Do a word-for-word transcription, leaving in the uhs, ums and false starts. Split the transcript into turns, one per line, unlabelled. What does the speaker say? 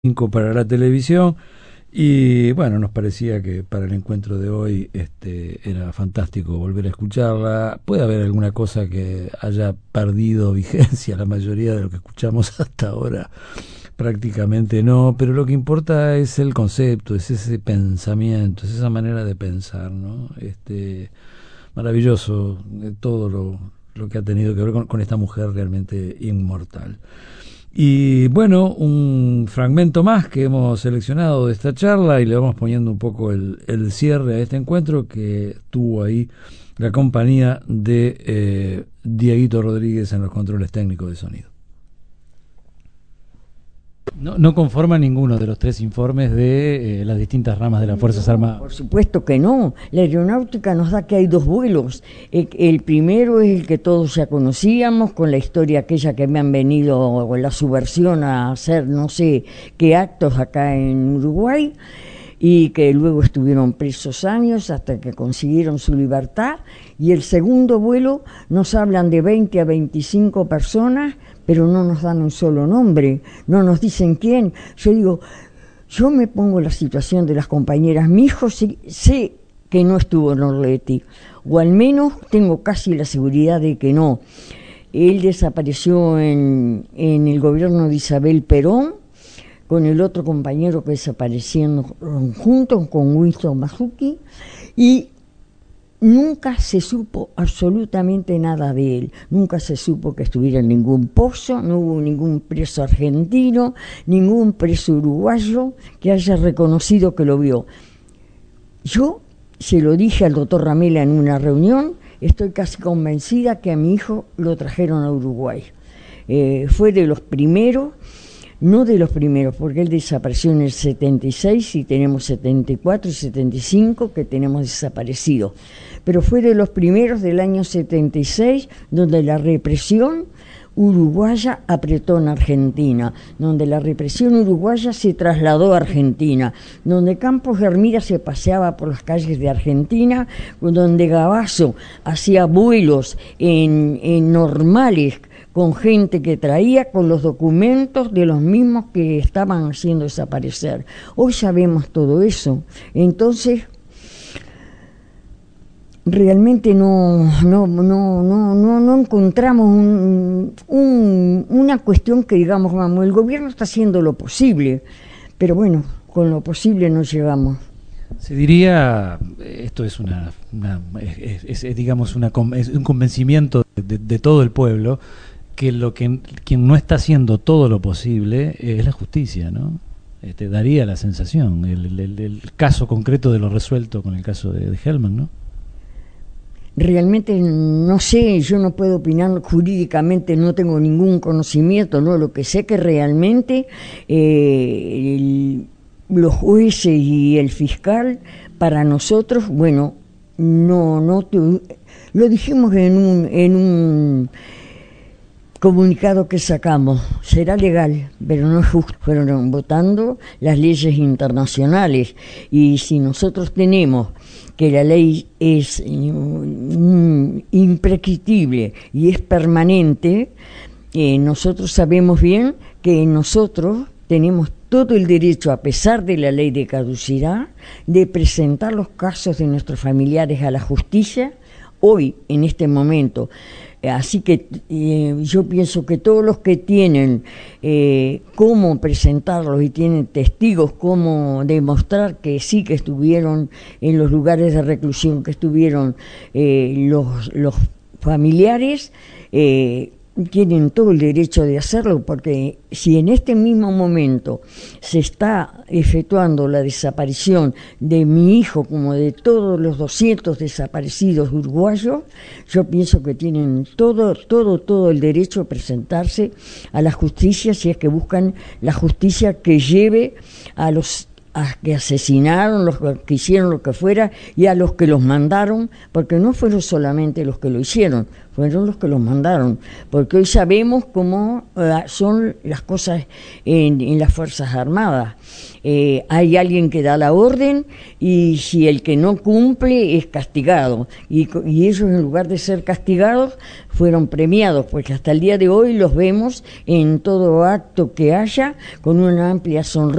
Para la televisión, y bueno, nos parecía que para el encuentro de hoy este, era fantástico volver a escucharla. Puede haber alguna cosa que haya perdido vigencia, la mayoría de lo que escuchamos hasta ahora prácticamente no, pero lo que importa es el concepto, es ese pensamiento, es esa manera de pensar, ¿no? Este, maravilloso eh, todo lo, lo que ha tenido que ver con, con esta mujer realmente inmortal. Y bueno, un fragmento más que hemos seleccionado de esta charla y le vamos poniendo un poco el, el cierre a este encuentro, que tuvo ahí la compañía de eh, Dieguito Rodríguez en los controles técnicos de sonido. No, no conforma ninguno de los tres informes de eh, las distintas ramas de las Fuerzas
no,
Armadas.
Por supuesto que no. La aeronáutica nos da que hay dos vuelos. El, el primero es el que todos ya conocíamos, con la historia aquella que me han venido, con la subversión a hacer no sé qué actos acá en Uruguay, y que luego estuvieron presos años hasta que consiguieron su libertad. Y el segundo vuelo nos hablan de veinte a veinticinco personas, pero no nos dan un solo nombre, no nos dicen quién. Yo digo, yo me pongo en la situación de las compañeras. Mi hijo sí, sé que no estuvo en Orleti, o al menos tengo casi la seguridad de que no. Él desapareció en, en el gobierno de Isabel Perón, con el otro compañero que desaparecieron juntos, con Winston Mazuki, y nunca se supo absolutamente nada de él. Nunca se supo que estuviera en ningún pozo, no hubo ningún preso argentino, ningún preso uruguayo que haya reconocido que lo vio. Yo se lo dije al doctor Ramela en una reunión, estoy casi convencida que a mi hijo lo trajeron a Uruguay. Eh, fue de los primeros, no de los primeros, porque él desapareció en el setenta y seis y tenemos setenta y cuatro y setenta y cinco que tenemos desaparecido. Pero fue de los primeros del año setenta y seis, donde la represión uruguaya apretó en Argentina, donde la represión uruguaya se trasladó a Argentina, donde Campos Hermida se paseaba por las calles de Argentina, donde Gabazo hacía vuelos en, en normales con gente que traía con los documentos de los mismos que estaban haciendo desaparecer. Hoy sabemos todo eso. Entonces, realmente no no no no no, no encontramos un, un, una cuestión que digamos, vamos, el gobierno está haciendo lo posible, pero bueno, con lo posible no llegamos.
Se diría, esto es una, una es, es, es, digamos una es un convencimiento de, de todo el pueblo, que lo que quien no está haciendo todo lo posible es la justicia, ¿no? Este, daría la sensación, el, el, el caso concreto de lo resuelto con el caso de, de Hellman, ¿no?
Realmente no sé, yo no puedo opinar jurídicamente, no tengo ningún conocimiento, ¿no? Lo que sé que realmente eh, el, los jueces y el fiscal, para nosotros, bueno, no, no te, lo dijimos en un, en un comunicado que sacamos, será legal, pero no es justo. Fueron votando las leyes internacionales, y si nosotros tenemos que la ley es mm, imprescriptible y es permanente, eh, nosotros sabemos bien que nosotros tenemos todo el derecho, a pesar de la ley de caducidad, de presentar los casos de nuestros familiares a la justicia hoy, en este momento. Así que eh, yo pienso que todos los que tienen eh, cómo presentarlos y tienen testigos, cómo demostrar que sí que estuvieron en los lugares de reclusión, que estuvieron eh, los, los familiares, eh, tienen todo el derecho de hacerlo, porque si en este mismo momento se está efectuando la desaparición de mi hijo como de todos los doscientos desaparecidos uruguayos, yo pienso que tienen todo, todo, todo el derecho a presentarse a la justicia, si es que buscan la justicia que lleve a los a que asesinaron, los que hicieron lo que fuera, y a los que los mandaron, porque no fueron solamente los que lo hicieron, fueron los que los mandaron, porque hoy sabemos cómo uh, son las cosas en, en las Fuerzas Armadas. Eh, hay alguien que da la orden, y si el que no cumple es castigado, y, y ellos, en lugar de ser castigados, fueron premiados, porque hasta el día de hoy los vemos en todo acto que haya con una amplia sonrisa.